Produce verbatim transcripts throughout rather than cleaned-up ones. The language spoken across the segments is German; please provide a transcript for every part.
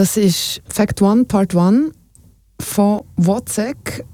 Das ist Fact One, Part One von Wozzeck.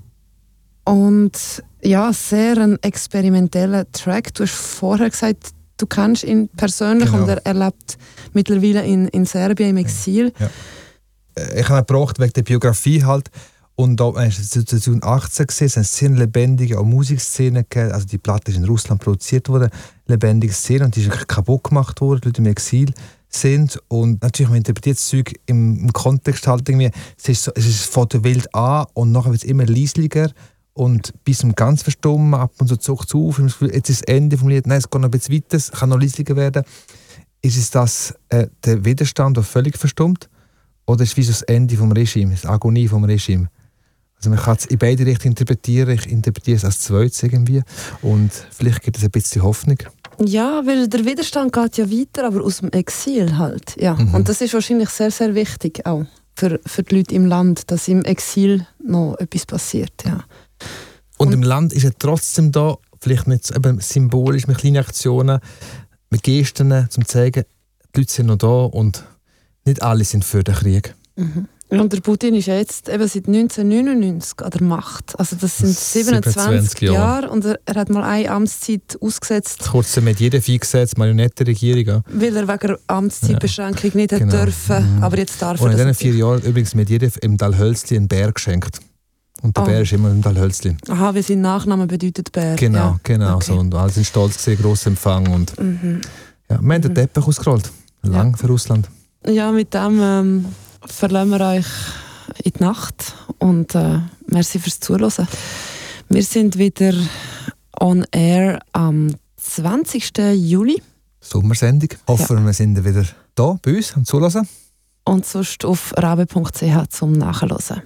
Und ja, sehr ein experimenteller Track. Du hast vorher gesagt, du kennst ihn persönlich, genau. Und er, er lebt mittlerweile in, in Serbien im Exil. Ja. Ich habe ihn gebraucht wegen der Biografie halt. Und da war es zwanzig achtzehn, es eine sehr lebendige auch Musikszene gegeben. Also die Platte ist in Russland produziert worden, lebendige Szene, und die ist kaputt gemacht worden, die Leute im Exil sind. Und natürlich, man interpretiert das Zeug im, im Kontext halt irgendwie. Es ist, so, es ist von der Welt an und nachher wird es immer leislicher und bis zum ganz Verstummen, ab und zu zuckt es auf. Jetzt ist das Ende vom Lied, nein, es geht noch ein bisschen weiter, es kann noch leislicher werden. Ist es das, äh, der Widerstand, der völlig verstummt? Oder ist es wie so das Ende vom Regime, die Agonie vom Regime? Also man kann es in beide Richtungen interpretieren. Ich interpretiere es als zweites irgendwie. Und vielleicht gibt es ein bisschen Hoffnung. Ja, weil der Widerstand geht ja weiter, aber aus dem Exil halt. Ja. Mhm. Und das ist wahrscheinlich sehr, sehr wichtig auch für, für die Leute im Land, dass im Exil noch etwas passiert. Ja. Und, Und im Land ist er trotzdem da, vielleicht nicht eben symbolisch, mit kleinen Aktionen, mit Gesten, um zu zeigen, die Leute sind noch da und nicht alle sind für den Krieg. Mhm. Und der Putin ist ja jetzt eben seit neunzehnhundertneunundneunzig an der Macht. Also das sind siebenundzwanzig Jahre. Jahre und er, er hat mal eine Amtszeit ausgesetzt. Kurz mit jedem Viehgesetz, Marionettenregierung. Ja. Weil er wegen der Amtszeitbeschränkung ja. nicht genau. dürfen, mhm. aber jetzt darf er. Und in diesen vier Jahren übrigens mit jedem im Dalhölzli einen Bär geschenkt. Und der oh. Bär ist immer im Dalhölzli. Aha, wie sein Nachname bedeutet Bär. Genau, ja. genau. Okay. So. Und alle sind stolz gesehen, grosser Empfang. Und mhm. ja, wir mhm. haben den Teppich ausgerollt. Lang ja. für Russland. Ja, mit dem ähm, verlassen wir euch in die Nacht und äh, merci fürs Zuhören. Wir sind wieder on air am zwanzigsten Juli. Sommersendung. Hoffen ja. wir sind wieder da bei uns am Zuhören. Und sonst auf rabe punkt c h zum Nachhören.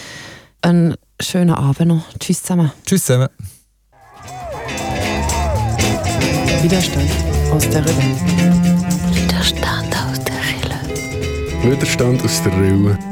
Einen schönen Abend noch. Tschüss zusammen. Tschüss zusammen. Widerstand aus der Rille. Widerstand aus der Rille. Widerstand aus der Rille.